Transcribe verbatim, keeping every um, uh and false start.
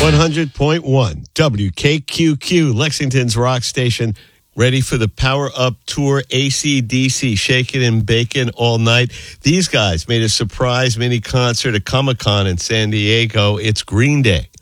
hundred point one W K Q Q, Lexington's rock station, ready for the Power Up Tour, A C D C, shaking and baking all night. These guys made a surprise mini concert at Comic-Con in San Diego. It's Green Day.